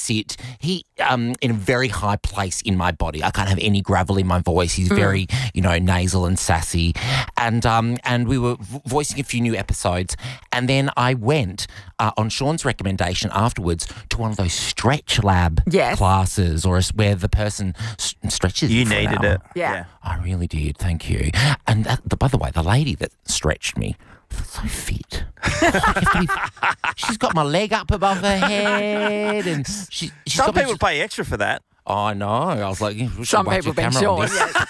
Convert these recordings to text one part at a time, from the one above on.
sit. He in a very high place in my body. I can't have any gravel in my voice. He's very, nasal and sassy. And we were voicing a few new episodes. And then I went on Sean's recommendation afterwards to one of those stretch lab classes or where the person stretches. You needed it. Yeah. I really did. Thank you. And by the way, the lady that stretched me, so fit. She's got my leg up above her head, and Some people pay extra for that. I know. I was like, some people have been short.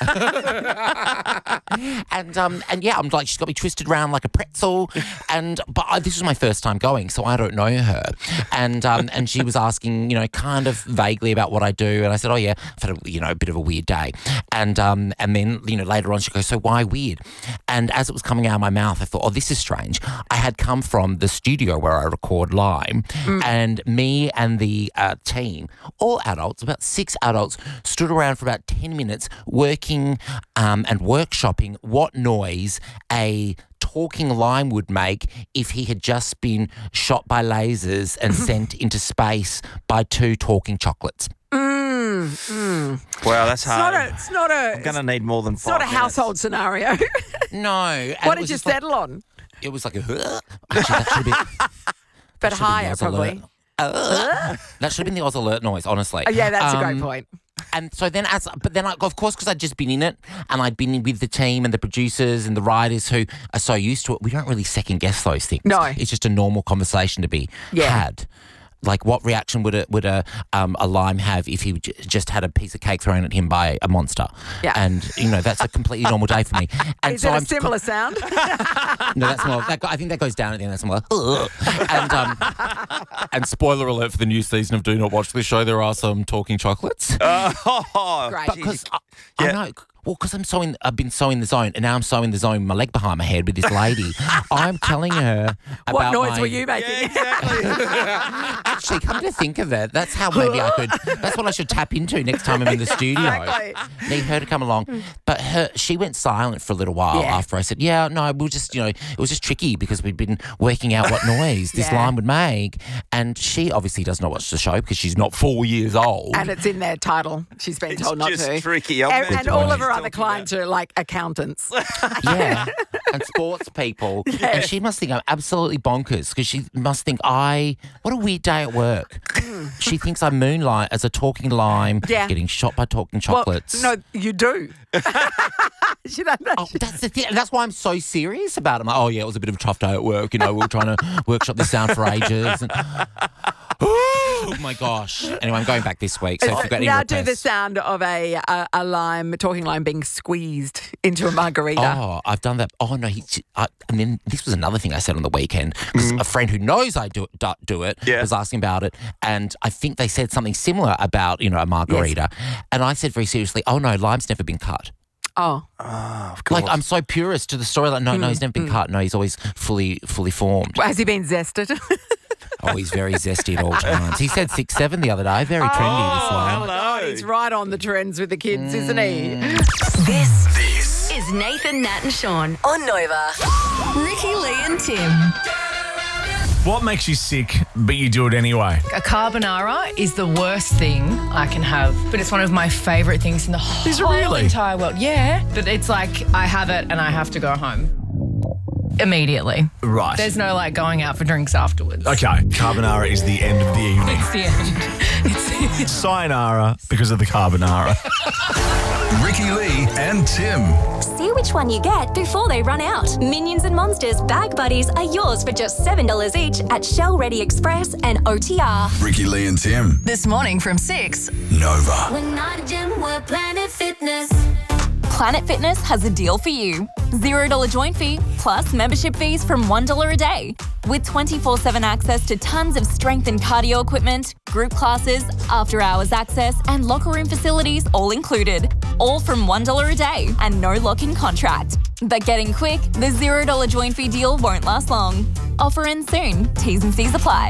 And I'm like, she's got me twisted around like a pretzel. But this was my first time going, so I don't know her. And she was asking, kind of vaguely about what I do, and I said, oh yeah, I've had a bit of a weird day. And then later on she goes, so why weird? And as it was coming out of my mouth, I thought, oh, this is strange. I had come from the studio where I record Lime, and me and the team, all adults, about 6 adults, stood around for about 10 minutes working and workshopping what noise a talking lime would make if he had just been shot by lasers and sent into space by 2 talking chocolates. Wow, that's hard. It's not a. I'm going to need more than 5 It's not a minutes. household scenario. No. What did you settle on? It was like a... Actually, that should have been... But higher, probably. That should have been the Oz Alert noise, honestly. Oh, yeah, that's a great point. And so then, of course, because I'd just been in it and I'd been with the team and the producers and the writers who are so used to it, we don't really second guess those things. No. It's just a normal conversation to be had. Like, what reaction would a lime have if he just had a piece of cake thrown at him by a monster? Yeah. And, that's a completely normal day for me. And Is it a similar sound? No, that's more. I think that goes down at the end. That's more like, and spoiler alert for the new season of Do Not Watch This Show, there are some talking chocolates. Great. Because I know. Well, because I've been so in the zone, and now I'm so in the zone with my leg behind my head with this lady. I'm telling her about what noise were you making? Yeah, exactly. Actually, come to think of it, that's how maybe I could. That's what I should tap into next time I'm in the studio. Exactly. Need her to come along. But she went silent for a little while after I said, "Yeah, no, we'll just, it was just tricky because we'd been working out what noise this line would make." And she obviously does not watch the show because she's not 4 years old. And it's in their title. She's been told not to. It's just tricky. And all of her other clients are like accountants. Yeah, and sports people. And she must think I'm absolutely bonkers because she must think what a weird day at work. She thinks I moonlight as a talking lime getting shot by talking chocolates. Well, no, you do. She don't know. Oh, that's the thing. That's why I'm so serious about it. I'm like, oh, yeah, it was a bit of a tough day at work. We were trying to workshop this sound for ages. And, oh, my gosh. Anyway, I'm going back this week. So if you've got any now requests. do the sound of a talking lime being squeezed into a margarita. Oh, I've done that. Oh, no. And then this was another thing I said on the weekend because a friend who knows I do it was asking about it. And I think they said something similar about, a margarita. Yes. And I said very seriously, oh, no, lime's never been cut. Oh, of course. Like, I'm so purist to the story. Like, no, he's never been cut. No, he's always fully formed. has he been zested? Oh, he's very zesty at all times. He said 6'7" the other day. Very trendy, this one. Hello. He's right on the trends with the kids, isn't he? This is Nathan, Nat and Sean on Nova. Ricky, Lee and Tim. What makes you sick, but you do it anyway? A carbonara is the worst thing I can have, but it's one of my favourite things in the whole entire world. Yeah, but it's like I have it and I have to go home immediately. Right. There's no going out for drinks afterwards. Okay, carbonara is the end of the evening. It's the end. It's Sayonara because of the carbonara. Ricky, Lee and Tim. See which one you get before they run out. Minions and Monsters Bag Buddies are yours for just $7 each at Shell Ready Express and OTR. Ricky, Lee and Tim. This morning from 6. Nova. We're not a gym, we're Planet Fitness. Planet Fitness has a deal for you. $0 joint fee plus membership fees from $1 a day. With 24/7 access to tons of strength and cardio equipment, group classes, after-hours access, and locker room facilities all included. All from $1 a day and no lock-in contract. But getting quick, the $0 joint fee deal won't last long. Offer ends soon. T's and C's apply.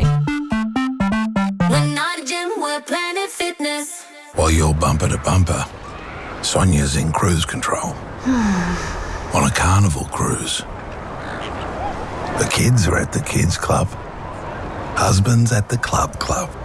We're not a gym, we're Planet Fitness. While you're bumper to bumper, Sonia's in cruise control. On a carnival cruise. The kids are at the kids club. Husband's at the club.